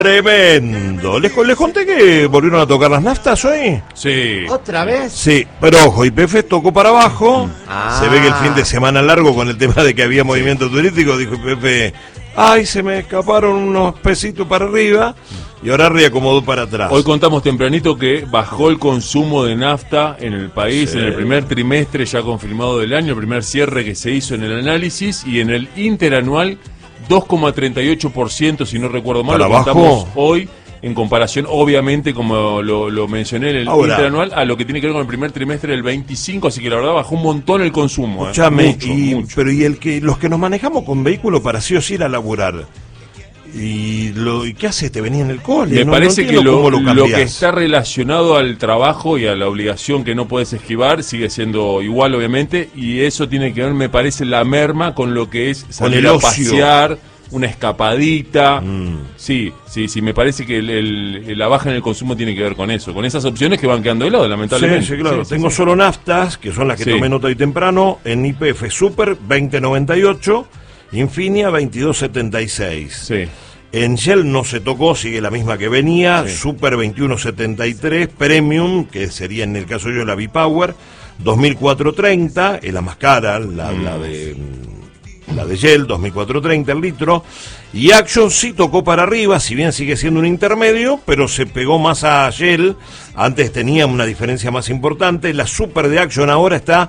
Tremendo. Les conté que volvieron a tocar las naftas hoy. Sí. ¿Otra vez? Sí, pero ojo, YPF tocó para abajo. Se ve que el fin de semana largo con el tema de que había movimiento turístico, dijo YPF, ay, se me escaparon unos pesitos para arriba y ahora reacomodó para atrás. Hoy contamos tempranito que bajó el consumo de nafta en el país Sí. en el primer trimestre ya confirmado del año, el primer cierre que se hizo en el análisis, y en el interanual 2,38%, si no recuerdo mal, ¿Para lo contamos abajo? hoy, en comparación, obviamente, como lo mencioné en el Ahora, interanual, a lo que tiene que ver con el primer trimestre del 25, así que la verdad bajó un montón el consumo. Escuchame, Mucho. pero y los que nos manejamos con vehículos para sí o sí ir a laburar, ¿y qué haces? ¿Te venía en el cole? Me parece que lo que cambiás. está relacionado al trabajo y a la obligación que no puedes esquivar sigue siendo igual, obviamente, y eso tiene que ver, me parece, la merma con lo que es salir el a ocio. pasear, una escapadita. Sí, me parece que la baja en el consumo tiene que ver con eso, con esas opciones que van quedando de lado, lamentablemente. Sí, claro. Sí, Tengo sí. solo naftas, que son las que Sí. tomé nota hoy temprano, en YPF Super 2098, Infinia 2276. Sí. En Shell no se tocó, sigue la misma que venía, Sí. Super 2173, Premium, que sería en el caso yo la V-Power, 2430, es la más cara, la de Shell, 2430 el litro, y Action sí tocó para arriba, si bien sigue siendo un intermedio, pero se pegó más a Shell, antes tenía una diferencia más importante, la Super de Action ahora está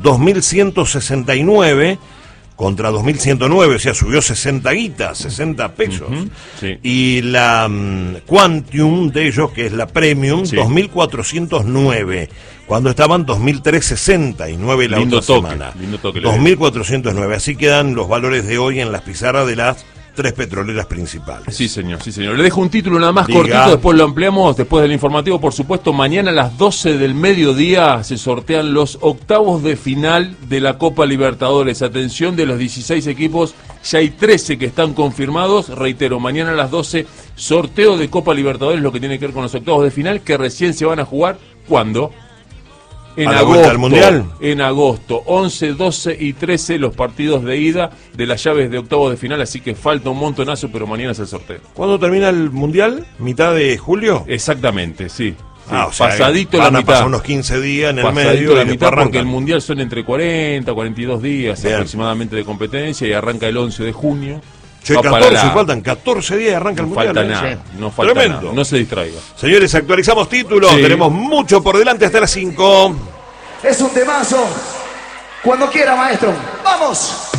2169, contra 2109, o sea, subió 60 guitas, 60 pesos. Sí. Y la Quantium de ellos, que es la Premium, Sí. 2409, cuando estaban 2369 la Lindo otra toque, semana. lindo toque. 2409, así quedan los valores de hoy en las pizarras de las tres petroleras principales. Sí, señor, sí, señor. Le dejo un título nada más Diga. cortito, después lo ampliamos, después del informativo, por supuesto. Mañana a las 12 del mediodía se sortean los octavos de final de la Copa Libertadores. Atención, de los 16 equipos, ya hay 13 que están confirmados. Reitero, mañana a las 12, sorteo de Copa Libertadores, lo que tiene que ver con los octavos de final, que recién se van a jugar, ¿cuándo? En ¿A la agosto, vuelta del Mundial? En agosto, 11, 12 y 13 los partidos de ida de las llaves de octavos de final, así que falta un montonazo, pero mañana es el sorteo. ¿Cuándo termina el Mundial? ¿Mitad de julio? Exactamente, sí. O sea, pasadito van la a mitad. pasar unos 15 días en el Pasadito medio la y mitad, después porque el arrancan. Mundial son entre 40, 42 días Bien. aproximadamente de competencia y arranca el 11 de junio. Che, Va para 14, la- faltan 14 días y arranca el No Mundial. falta ¿eh? nada, Sí. no falta Tremendo. nada, no se distraiga. Señores, actualizamos títulos, Sí. tenemos mucho por delante hasta las 5. Es un temazo. Cuando quiera, maestro. ¡Vamos!